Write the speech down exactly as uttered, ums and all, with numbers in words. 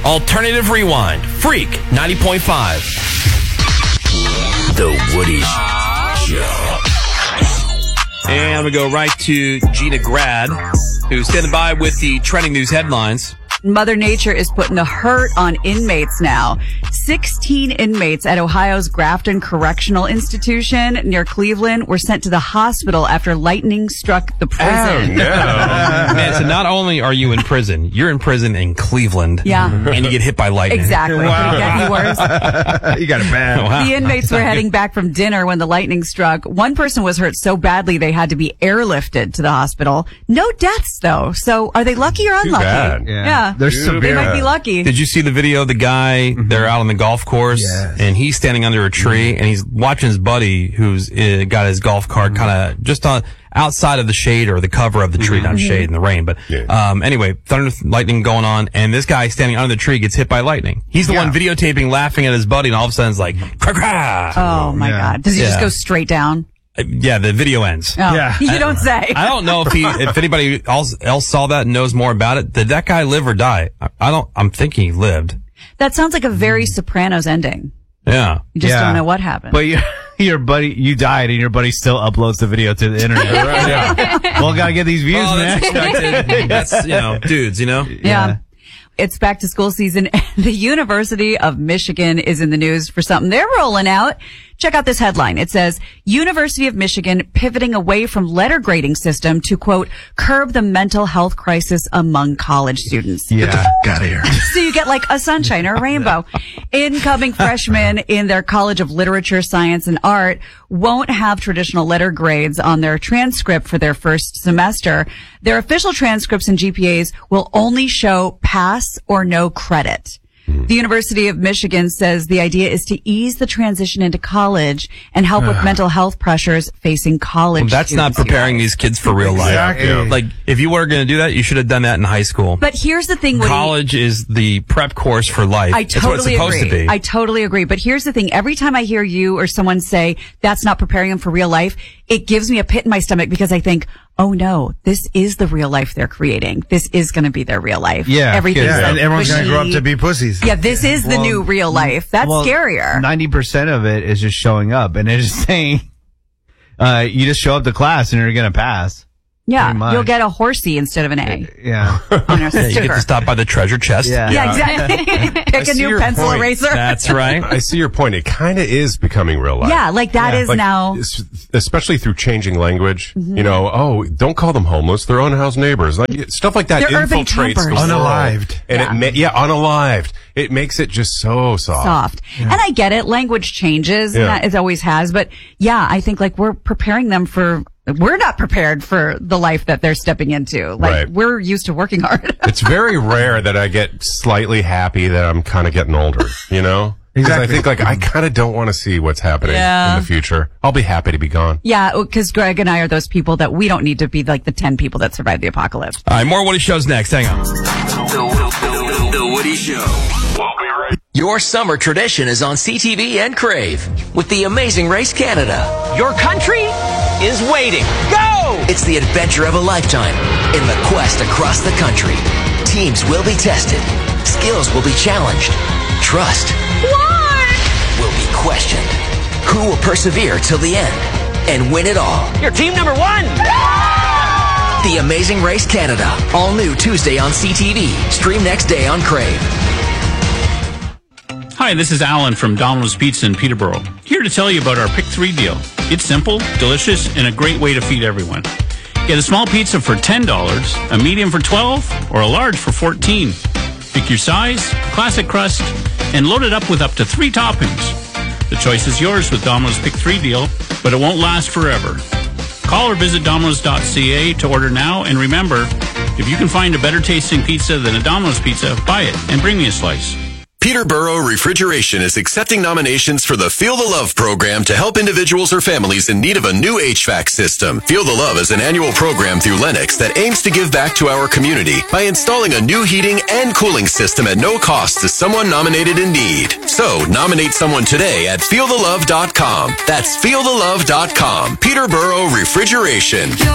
Alternative Rewind. Freak ninety point five. The Woody Show. And we go right to Gina Grad, who's standing by with the trending news headlines. Mother Nature is putting the hurt on inmates now. sixteen inmates at Ohio's Grafton Correctional Institution near Cleveland were sent to the hospital after lightning struck the prison. Oh, no. Man, so not only are you in prison, you're in prison in Cleveland. Yeah. And you get hit by lightning. Exactly. Wow. Could it get any worse? You got it bad. Wow. The inmates were heading back from dinner when the lightning struck. One person was hurt so badly they had to be airlifted to the hospital. No deaths, though. So are they lucky or unlucky? bad. Yeah. Yeah. They're Too severe. They might be bad. lucky. Did you see the video of the guy, they're out on the golf course, Yes. and he's standing under a tree, and he's watching his buddy who's uh, got his golf cart kind of just on outside of the shade or the cover of the tree, not shade in the rain. But Yeah. um, anyway, thunder, lightning going on, and this guy standing under the tree gets hit by lightning. He's the Yeah. one videotaping, laughing at his buddy, and all of a sudden it's like, cra cra. Oh, my Yeah. God. Does he just Yeah. go straight down? Uh, yeah, the video ends. Oh, Yeah. You don't say. I don't know if he, if anybody else, else saw that and knows more about it. Did that guy live or die? I, I don't, I'm thinking he lived. That sounds like a very Sopranos ending. Yeah. You just Yeah. don't know what happened. But your, your buddy, you died, and your buddy still uploads the video to the internet. Yeah. Well, gotta get these views, Oh, man. that's expected. That's, you know, dudes, you know? yeah. Yeah. It's back to school season, and the University of Michigan is in the news for something they're rolling out. Check out this headline. It says, University of Michigan pivoting away from letter grading system to, quote, curb the mental health crisis among college students. Yeah. Get the f- out of here. So you get like a sunshine or a rainbow. Incoming freshmen in their College of Literature, Science, and Art won't have traditional letter grades on their transcript for their first semester. Their official transcripts and G P As will only show pass or no credit. The University of Michigan says the idea is to ease the transition into college and help with mental health pressures facing college Well, that's not students, you preparing guys. these kids for real life. Exactly. Like, if you were going to do that, you should have done that in high school. But here's the thing. Woody. College is the prep course for life. I That's what it's totally supposed agree. to be. I totally agree. But here's the thing. Every time I hear you or someone say that's not preparing them for real life, it gives me a pit in my stomach because I think, oh no, this is the real life they're creating. This is going to be their real life. Yeah. Everything's Yeah, so and everyone's going to grow up pushy. to be pussies. Yeah, this is the Well, new real life. That's Well, scarier. ninety percent of it is just showing up, and it's just saying, uh, you just show up to class and you're gonna pass. yeah, pretty much. you'll get a horsey instead of an A Yeah. on your Yeah, you get sticker. to stop by the treasure chest. Yeah. Yeah, exactly. Pick a see new your pencil point. eraser. That's right. I see your point. It kind of is becoming real life. yeah, like that is Like, now. es- especially through changing language. You know, oh, don't call them homeless. They're unhoused neighbors. Like, stuff like that They're urban infiltrates the campers. world. Unalived. And Yeah. it ma- yeah, unalived. It makes it just so soft. Soft. And I get it. Language changes. Yeah. And that it always has. But yeah, I think like we're preparing them for, we're not prepared for the life that they're stepping into. Like Right. we're used to working hard. It's very rare that I get slightly happy that I'm kind of getting older, you know? Because I Exactly. think like I kind of don't want to see what's happening Yeah. in the future. I'll be happy to be gone. Yeah, because Greg and I are those people that we don't need to be like the ten people that survived the apocalypse. All right, more Woody Shows next. Hang on. The, the, the Woody Show. Your summer tradition is on C T V and Crave with the Amazing Race Canada. Your country is waiting. Go! It's the adventure of a lifetime in the quest across the country. Teams will be tested. Skills will be challenged. Trust will be questioned. Who will persevere till the end and win it all? You're team number one. The Amazing Race Canada. All new Tuesday on C T V. Stream next day on Crave. Hi, this is Alan from Domino's Pizza in Peterborough. Here to tell you about our Pick three deal. It's simple, delicious, and a great way to feed everyone. Get a small pizza for ten dollars, a medium for twelve dollars, or a large for fourteen dollars. Pick your size, classic crust, and load it up with up to three toppings. The choice is yours with Domino's Pick three deal, but it won't last forever. Call or visit Domino's dot C A to order now, and remember, if you can find a better tasting pizza than a Domino's pizza, buy it and bring me a slice. Peterborough Refrigeration is accepting nominations for the Feel the Love program to help individuals or families in need of a new H V A C system. Feel the Love is an annual program through Lennox that aims to give back to our community by installing a new heating and cooling system at no cost to someone nominated in need. So, nominate someone today at feel the love dot com. That's feel the love dot com. Peterborough Refrigeration.